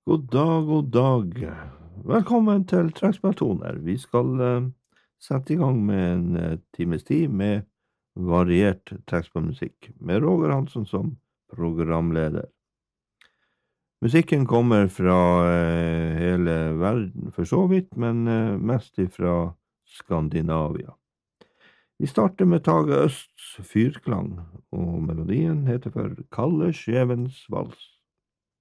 God dag, god dag. Velkommen til Trekkspilltoner. Vi skal sette i gang med en times tid med variert trekkspillmusikk, med Roger Hansson som programleder. Musikken kommer fra hele verden for så vidt, men mest fra Skandinavia. Vi starter med Tage Østs Fyrklang, og melodien heter for Kalle Skjevens vals.